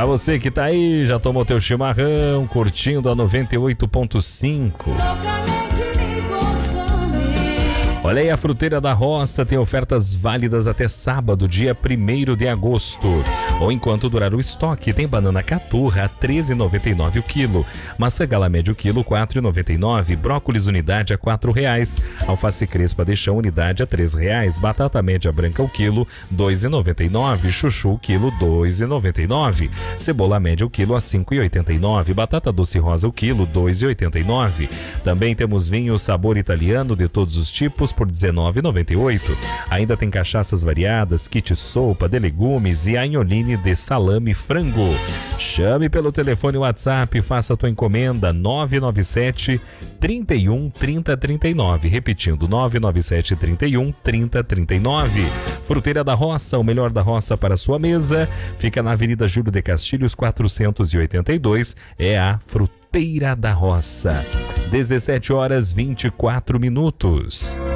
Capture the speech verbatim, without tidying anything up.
você que tá aí, já tomou teu chimarrão, curtindo a noventa e oito ponto cinco. Olha aí, a Fruteira da Roça tem ofertas válidas até sábado, dia primeiro de agosto. Ou enquanto durar o estoque, tem banana caturra a treze reais e noventa e nove centavos o quilo. Maçã gala média o quilo, quatro reais e noventa e nove centavos. Brócolis unidade a quatro reais. Alface crespa de chão unidade a três reais. Batata média branca o quilo, dois reais e noventa e nove centavos. Chuchu o quilo, dois reais e noventa e nove centavos. Cebola média o quilo a cinco reais e oitenta e nove centavos. Batata doce rosa o quilo, dois reais e oitenta e nove centavos. Também temos vinho sabor italiano de todos os tipos por dezenove reais e noventa e oito centavos. Ainda tem cachaças variadas, kit sopa de legumes e anholine de salame frango. Chame pelo telefone WhatsApp, faça a tua encomenda nove nove sete, trinta e um, trinta, trinta e nove. Repetindo, nove nove sete, trinta e um, trinta, trinta e nove. Fruteira da Roça, o melhor da roça para a sua mesa. Fica na Avenida Júlio de Castilhos, quatrocentos e oitenta e dois. É a Fruteira da Roça. dezessete horas e vinte e quatro minutos.